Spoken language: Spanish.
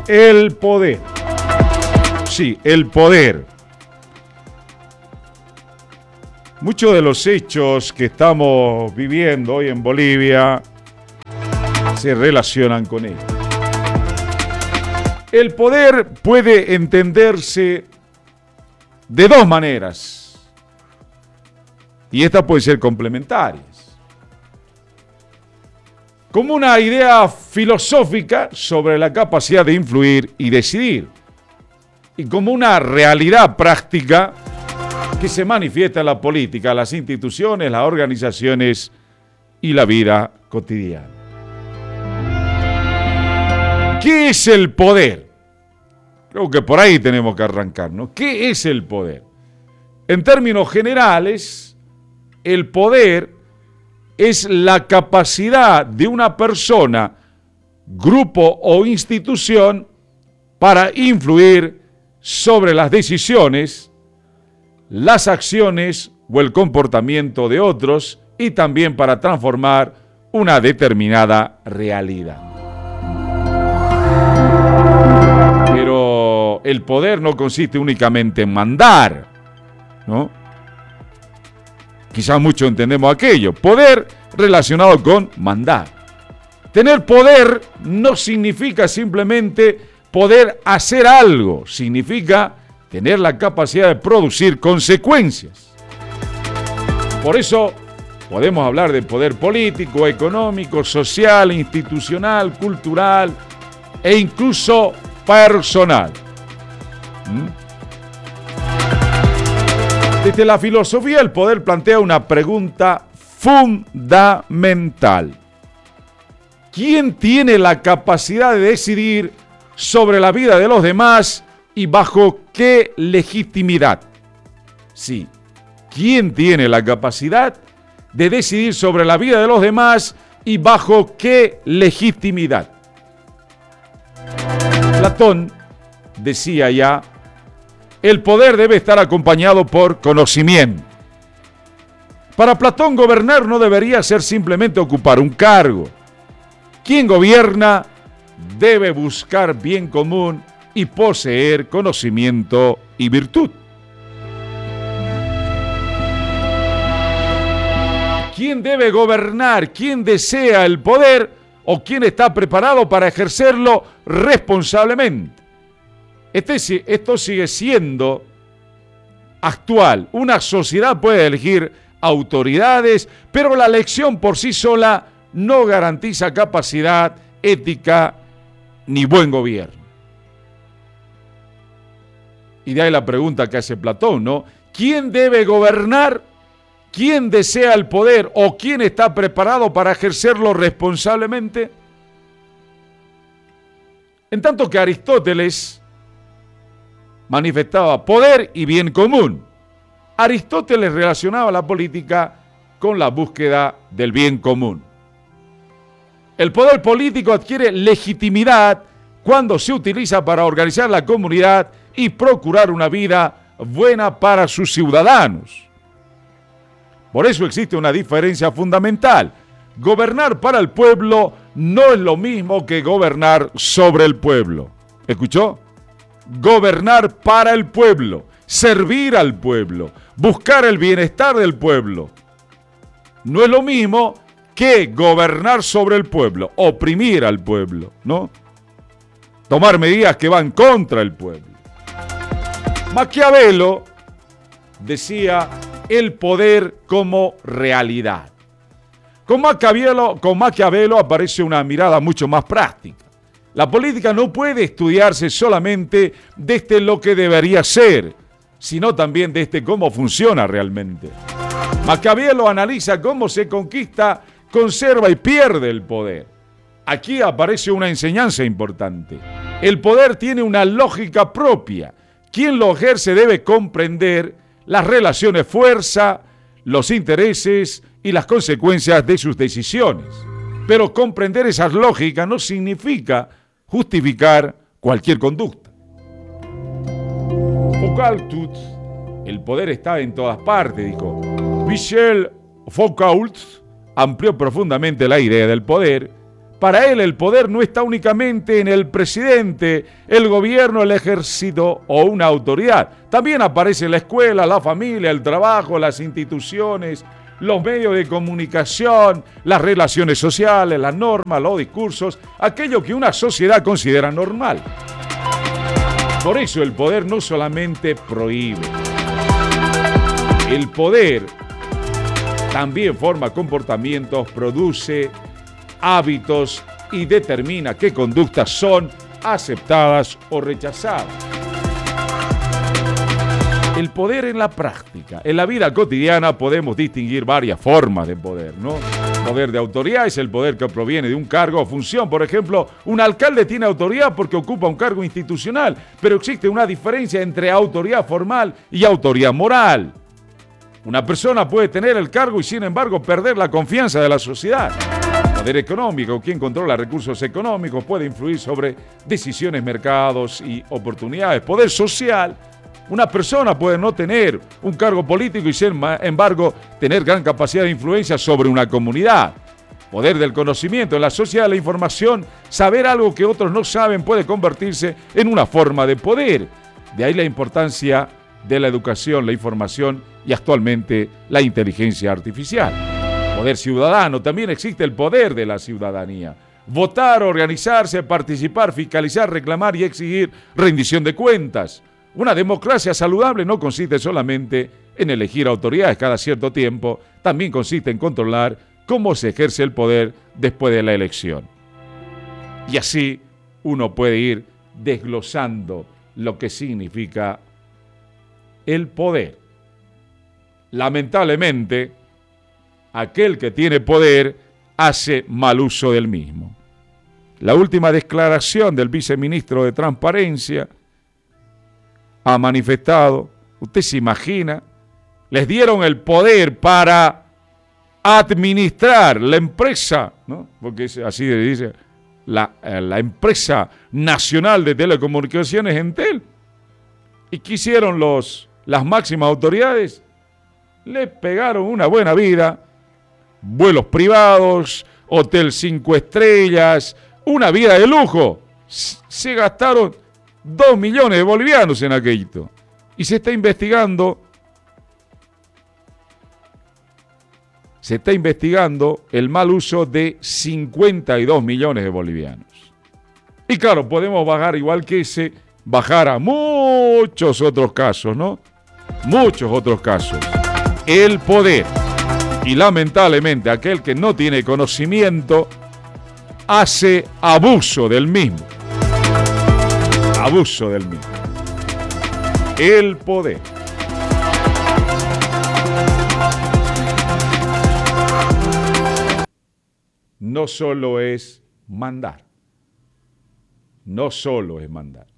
El poder. Sí, el poder. Muchos de los hechos que estamos viviendo hoy en Bolivia se relacionan con él. El poder puede entenderse de dos maneras y estas pueden ser complementarias. Como una idea filosófica sobre la capacidad de influir y decidir, y como una realidad práctica que se manifiesta en la política, las instituciones, las organizaciones y la vida cotidiana. ¿Qué es el poder? Creo que por ahí tenemos que arrancar, ¿no? ¿Qué es el poder? En términos generales, el poder es la capacidad de una persona, grupo o institución para influir sobre las decisiones, las acciones o el comportamiento de otros y también para transformar una determinada realidad. Pero el poder no consiste únicamente en mandar, ¿no? Quizás muchos entendemos aquello. Poder relacionado con mandar. Tener poder no significa simplemente poder hacer algo, significa tener la capacidad de producir consecuencias. Por eso podemos hablar de poder político, económico, social, institucional, cultural e incluso personal. Desde la filosofía, el poder plantea una pregunta fundamental. ¿Quién tiene la capacidad de decidir sobre la vida de los demás y bajo qué legitimidad? Sí, ¿quién tiene la capacidad de decidir sobre la vida de los demás y bajo qué legitimidad? Platón decía ya, el poder debe estar acompañado por conocimiento. Para Platón, gobernar no debería ser simplemente ocupar un cargo. Quien gobierna debe buscar bien común y poseer conocimiento y virtud. ¿Quién debe gobernar? ¿Quién desea el poder o quién está preparado para ejercerlo responsablemente? Esto sigue siendo actual. Una sociedad puede elegir autoridades, pero la elección por sí sola no garantiza capacidad, ética ni buen gobierno. Y de ahí la pregunta que hace Platón, ¿no? ¿Quién debe gobernar? ¿Quién desea el poder o quién está preparado para ejercerlo responsablemente? En tanto que Aristóteles manifestaba poder y bien común, Aristóteles relacionaba la política con la búsqueda del bien común. El poder político adquiere legitimidad cuando se utiliza para organizar la comunidad y procurar una vida buena para sus ciudadanos. Por eso existe una diferencia fundamental. Gobernar para el pueblo no es lo mismo que gobernar sobre el pueblo. ¿Escuchó? Gobernar para el pueblo, servir al pueblo, buscar el bienestar del pueblo. No es lo mismo que gobernar sobre el pueblo, oprimir al pueblo, ¿no? Tomar medidas que van contra el pueblo. Maquiavelo decía el poder como realidad. Con Maquiavelo aparece una mirada mucho más práctica. La política no puede estudiarse solamente desde lo que debería ser, sino también desde cómo funciona realmente. Maquiavelo analiza cómo se conquista, conserva y pierde el poder. Aquí aparece una enseñanza importante. El poder tiene una lógica propia. Quien lo ejerce debe comprender las relaciones fuerza, los intereses y las consecuencias de sus decisiones. Pero comprender esas lógicas no significa justificar cualquier conducta. Foucault, el poder está en todas partes, dijo. Michel Foucault amplió profundamente la idea del poder Para él el poder no está únicamente en el presidente, el gobierno, el ejército o una autoridad. También aparece la escuela, la familia, el trabajo, las instituciones, los medios de comunicación, las relaciones sociales, las normas, los discursos, aquello que una sociedad considera normal. Por eso el poder no solamente prohíbe, el poder también forma comportamientos, produce hábitos y determina qué conductas son aceptadas o rechazadas. El poder en la práctica. En la vida cotidiana podemos distinguir varias formas de poder, ¿no? El poder de autoridad es el poder que proviene de un cargo o función. Por ejemplo, un alcalde tiene autoridad porque ocupa un cargo institucional, pero existe una diferencia entre autoridad formal y autoridad moral. Una persona puede tener el cargo y, sin embargo, perder la confianza de la sociedad. Poder económico, quien controla recursos económicos, puede influir sobre decisiones, mercados y oportunidades. Poder social, una persona puede no tener un cargo político y, sin embargo, tener gran capacidad de influencia sobre una comunidad. Poder del conocimiento, en la sociedad de la información, saber algo que otros no saben puede convertirse en una forma de poder. De ahí la importancia de la educación, la información y actualmente la inteligencia artificial. Poder ciudadano, también existe el poder de la ciudadanía. Votar, organizarse, participar, fiscalizar, reclamar y exigir rendición de cuentas. Una democracia saludable no consiste solamente en elegir autoridades cada cierto tiempo, también consiste en controlar cómo se ejerce el poder después de la elección. Y así uno puede ir desglosando lo que significa el poder. Lamentablemente, aquel que tiene poder hace mal uso del mismo. La última declaración del viceministro de Transparencia ha manifestado, usted se imagina, les dieron el poder para administrar la empresa, ¿no? Porque así le dice, la empresa nacional de telecomunicaciones Entel. ¿Y qué hicieron las máximas autoridades? Le pegaron una buena vida, vuelos privados, hotel 5 estrellas, una vida de lujo. Se gastaron 2 millones de bolivianos en aquello. Y se está investigando el mal uso de 52 millones de bolivianos. Y claro, podemos bajar igual que ese, bajar a muchos otros casos, ¿no? Muchos otros casos. El poder. Y lamentablemente aquel que no tiene conocimiento hace abuso del mismo. Abuso del mismo. El poder. No solo es mandar. No solo es mandar.